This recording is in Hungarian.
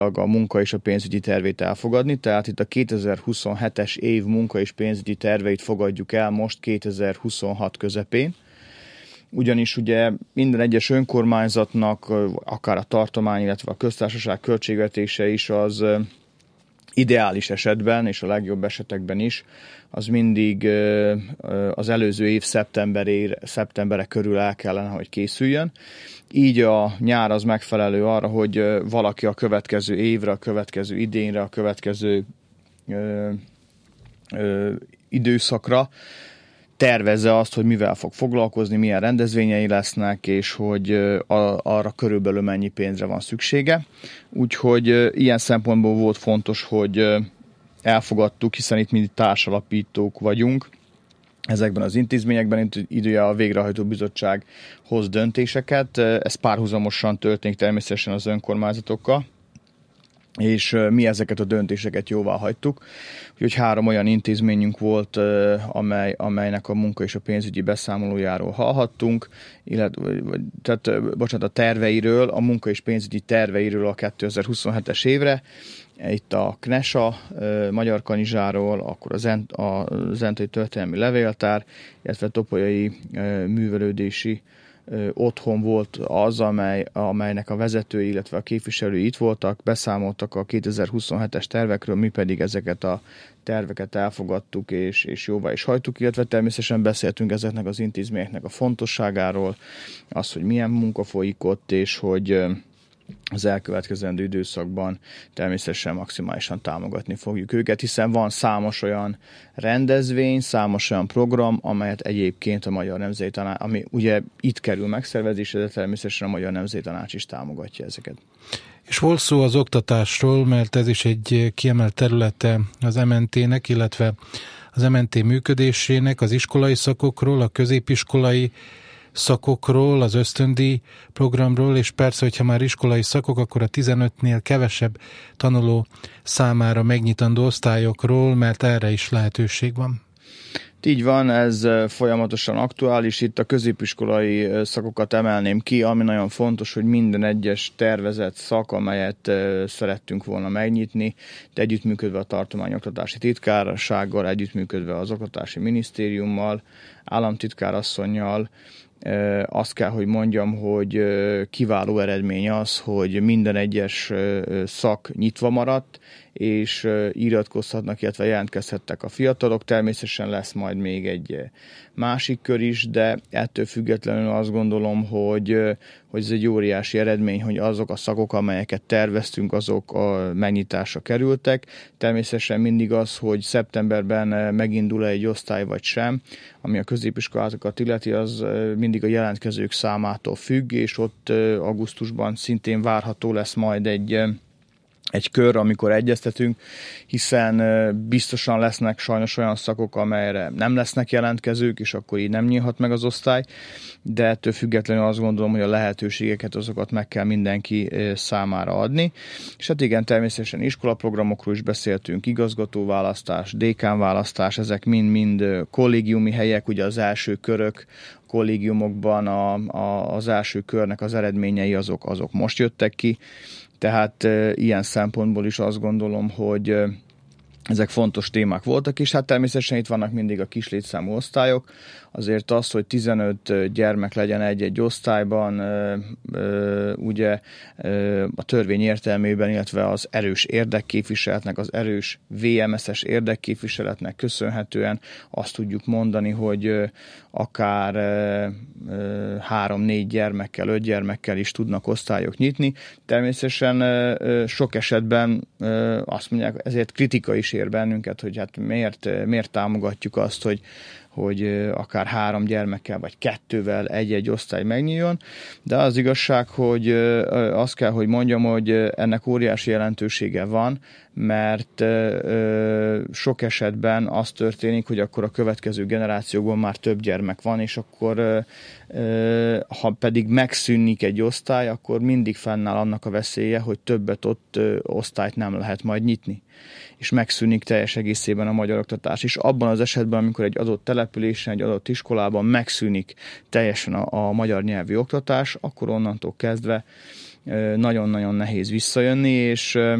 a munka és a pénzügyi tervét elfogadni, tehát itt a 2027-es év munka és pénzügyi terveit fogadjuk el most 2026 közepén. Ugyanis ugye minden egyes önkormányzatnak, akár a tartomány, illetve a köztársaság költségvetése is az ideális esetben, és a legjobb esetekben is, az mindig az előző év szeptembere körül el kellene, hogy készüljön. Így a nyár az megfelelő arra, hogy valaki a következő évre, a következő idénre, a következő időszakra tervezze azt, hogy mivel fog foglalkozni, milyen rendezvényei lesznek, és hogy arra körülbelül mennyi pénzre van szüksége. Úgyhogy ilyen szempontból volt fontos, hogy elfogadtuk, hiszen itt mindig társalapítók vagyunk ezekben az intézményekben, itt idője a végrehajtó bizottság hoz döntéseket. Ez párhuzamosan történik természetesen az önkormányzatokkal, és mi ezeket a döntéseket jóvá hagytuk. Úgyhogy 3 olyan intézményünk volt, amelynek a munka és a pénzügyi beszámolójáról hallhattunk, a terveiről, a munka és pénzügyi terveiről a 2027-es évre. Itt a KNESA, Magyar Kanizsáról, akkor a Zentai Történelmi Levéltár, illetve Topolyai Művelődési Otthon volt az, amelynek a vezetői, illetve a képviselői itt voltak, beszámoltak a 2027-es tervekről, mi pedig ezeket a terveket elfogadtuk és jóvá is hagytuk, illetve természetesen beszéltünk ezeknek az intézményeknek a fontosságáról, az, hogy milyen munka folyik ott, és hogy az elkövetkezendő időszakban természetesen maximálisan támogatni fogjuk őket, hiszen van számos olyan rendezvény, számos olyan program, amelyet egyébként a Magyar Nemzeti Tanács, ami ugye itt kerül megszervezésre, de természetesen a Magyar Nemzeti Tanács is támogatja ezeket. És volt szó az oktatásról, mert ez is egy kiemelt területe az MNT-nek, illetve az MNT működésének, az iskolai szakokról, a középiskolai szakokról, az ösztöndíj programról, és persze, hogyha már iskolai szakok, akkor a 15-nél kevesebb tanuló számára megnyitandó osztályokról, mert erre is lehetőség van. Így van, ez folyamatosan aktuális. Itt a középiskolai szakokat emelném ki, ami nagyon fontos, hogy minden egyes tervezett szak, amelyet szerettünk volna megnyitni, de együttműködve a tartományoktatási titkársággal, együttműködve az oktatási minisztériummal, államtitkárasszonnyal, azt kell, hogy mondjam, hogy kiváló eredmény az, hogy minden egyes szak nyitva maradt, és iratkozhatnak, illetve jelentkezhettek a fiatalok. Természetesen lesz majd még egy másik kör is, de ettől függetlenül azt gondolom, hogy ez egy óriási eredmény, hogy azok a szakok, amelyeket terveztünk, azok a megnyitásra kerültek. Természetesen mindig az, hogy szeptemberben megindul egy osztály vagy sem, ami a középiskolátokat illeti, az mindig a jelentkezők számától függ, és ott augusztusban szintén várható lesz majd egy kör, amikor egyeztetünk, hiszen biztosan lesznek sajnos olyan szakok, amelyre nem lesznek jelentkezők, és akkor így nem nyílhat meg az osztály, de ettől függetlenül azt gondolom, hogy a lehetőségeket azokat meg kell mindenki számára adni. És hát igen, természetesen iskolaprogramokról is beszéltünk, igazgatóválasztás, dékánválasztás, ezek mind-mind kollégiumi helyek, ugye az első körök, kollégiumokban az első körnek az eredményei azok most jöttek ki, tehát ilyen szempontból is azt gondolom, hogy ezek fontos témák voltak, és hát természetesen itt vannak mindig a kis létszámú osztályok, azért az, hogy 15 gyermek legyen egy osztályban, ugye a törvény értelmében, illetve az erős érdekképviseletnek, az erős VMS-es érdekképviseletnek köszönhetően azt tudjuk mondani, hogy akár 3-4 gyermekkel, 5 gyermekkel is tudnak osztályok nyitni. Természetesen sok esetben azt mondják, ezért kritika is ér bennünket, hogy hát miért támogatjuk azt, hogy akár 3 gyermekkel vagy 2-vel egy-egy osztály megnyíljon, de az igazság, hogy azt kell, hogy mondjam, hogy ennek óriási jelentősége van, mert sok esetben az történik, hogy akkor a következő generációkban már több gyermek van, és akkor ha pedig megszűnik egy osztály, akkor mindig fennáll annak a veszélye, hogy többet ott osztályt nem lehet majd nyitni, és megszűnik teljes egészében a magyar oktatás. És abban az esetben, amikor egy adott településen, egy adott iskolában megszűnik teljesen a magyar nyelvi oktatás, akkor onnantól kezdve nagyon-nagyon nehéz visszajönni, és